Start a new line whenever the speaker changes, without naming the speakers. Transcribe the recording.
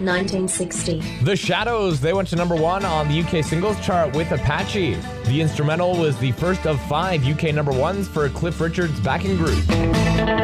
1960.
The Shadows, they went to number 1 on the UK singles chart with Apache. The instrumental was the first of 5 UK number 1s for Cliff Richard's backing group.